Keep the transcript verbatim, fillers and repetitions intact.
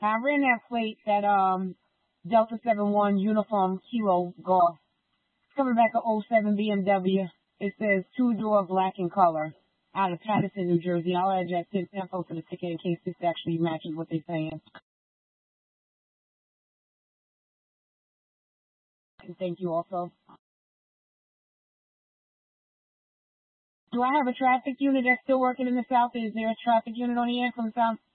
I ran that plate, that um Delta seven one uniform kilo golf. It's coming back a oh seven B M W. It says two door black in color out of Patterson, New Jersey. I'll add that info to the ticket in case this actually matches what they're saying. And thank you also. Do I have a traffic unit that's still working in the south? Is there a traffic unit on the end from the south?